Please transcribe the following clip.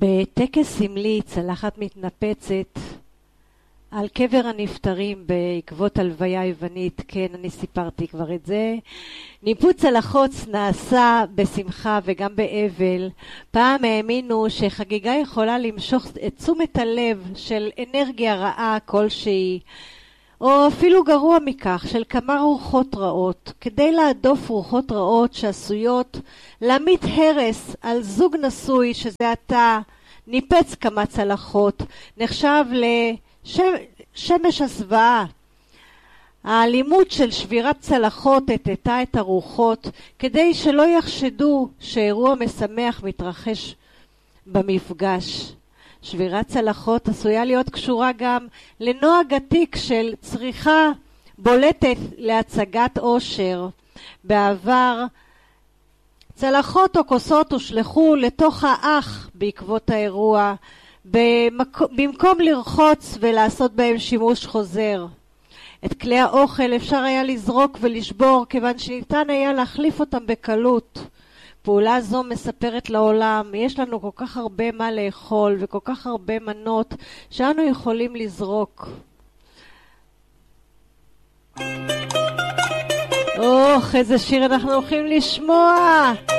בטקס סמלי צלחת מתנפצת על קבר הנפטרים בעקבות הלוויה יוונית. כן, אני סיפרתי כבר את זה. ניפוץ הלחוץ נעשה בשמחה וגם באבל. פעם האמינו שחגיגה יכולה למשוך את תשומת הלב של אנרגיה רעה כלשהי, או אפילו גרוע מכך, של כמה רוחות רעות, כדי להדוף רוחות רעות שעשויות להמיט הרס על זוג נשוי שזה עתה ניפץ כמה צלחות, נחשב לשמש הסוואה. האלימות של שבירת צלחות הטטה את הרוחות כדי שלא יחשדו שאירוע משמח מתרחש במפגש. שבירת צלחות עשויה להיות קשורה גם לנוהג עתיק של צריכה בולטת להצגת עושר. בעבר צלחות או כוסות הושלחו לתוך האח בעקבות האירוע, במקום לרחוץ ולעשות בהם שימוש חוזר. את כלי האוכל אפשר היה לזרוק ולשבור כיוון שניתן היה להחליף אותם בקלות. פעולה זו מספרת לעולם, יש לנו כל כך הרבה מה לאכול וכל כך הרבה מנות שאנו יכולים לזרוק. איזה שיר אנחנו הולכים לשמוע.